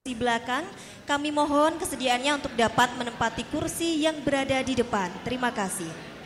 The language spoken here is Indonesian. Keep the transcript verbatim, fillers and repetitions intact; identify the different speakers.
Speaker 1: di belakang. Kami mohon kesediaannya untuk dapat menempati kursi yang berada di depan. Terima kasih.